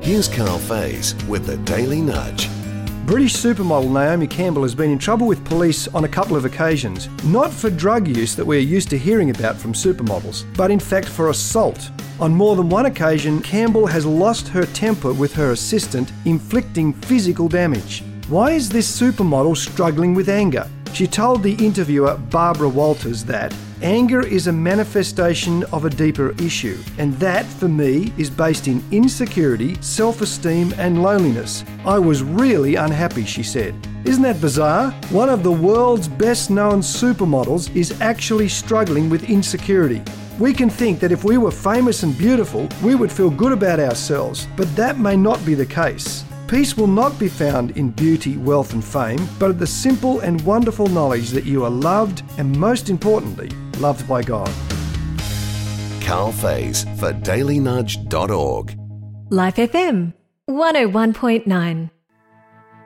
Here's Carl Faze with the Daily Nudge. British supermodel Naomi Campbell has been in trouble with police on a couple of occasions, not for drug use that we're used to hearing about from supermodels, but in fact for assault. On more than one occasion, Campbell has lost her temper with her assistant, inflicting physical damage. Why is this supermodel struggling with anger? She told the interviewer Barbara Walters that anger is a manifestation of a deeper issue, and that, for me, is based in insecurity, self-esteem and loneliness. I was really unhappy, she said. Isn't that bizarre? One of the world's best-known supermodels is actually struggling with insecurity. We can think that if we were famous and beautiful, we would feel good about ourselves, but that may not be the case. Peace will not be found in beauty, wealth and fame, but at the simple and wonderful knowledge that you are loved and, most importantly, loved by God. Carl Faze for dailynudge.org. Life FM 101.9.